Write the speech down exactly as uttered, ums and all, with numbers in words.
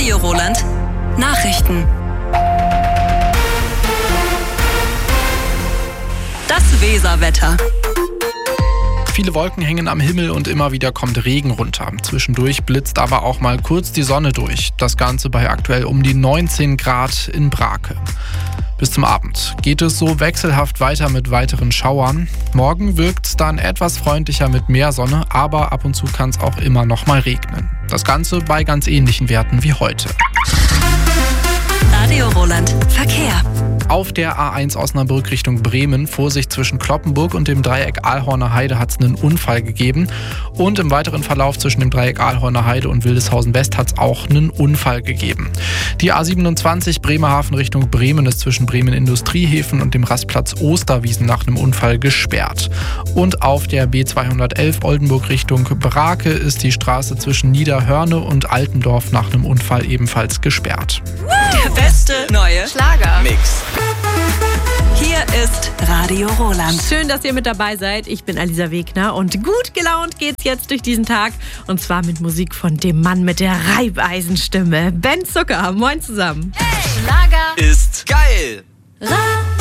Radio Roland. Nachrichten. Das Weserwetter. Viele Wolken hängen am Himmel und immer wieder kommt Regen runter. Zwischendurch blitzt aber auch mal kurz die Sonne durch. Das Ganze bei aktuell um die neunzehn Grad in Brake. Bis zum Abend geht es so wechselhaft weiter mit weiteren Schauern. Morgen wirkt es dann etwas freundlicher mit mehr Sonne, aber ab und zu kann es auch immer noch mal regnen. Das Ganze bei ganz ähnlichen Werten wie heute. Radio Roland. Verkehr. Auf der A eins Osnabrück Richtung Bremen, Vorsicht zwischen Cloppenburg und dem Dreieck Aalhorner Heide hat es einen Unfall gegeben. Und im weiteren Verlauf zwischen dem Dreieck Aalhorner Heide und Wildeshausen West hat es auch einen Unfall gegeben. Die A siebenundzwanzig Bremerhaven Richtung Bremen ist zwischen Bremen Industriehäfen und dem Rastplatz Osterwiesen nach einem Unfall gesperrt. Und auf der B zweihundertelf Oldenburg Richtung Brake ist die Straße zwischen Niederhörne und Altendorf nach einem Unfall ebenfalls gesperrt. Der beste neue Schlagermix. Hier ist Radio Roland. Schön, dass ihr mit dabei seid. Ich bin Alisa Wegner und gut gelaunt geht's jetzt durch diesen Tag. Und zwar mit Musik von dem Mann mit der Reibeisenstimme, Ben Zucker. Moin zusammen. Hey, Schlager Ist geil. Radio.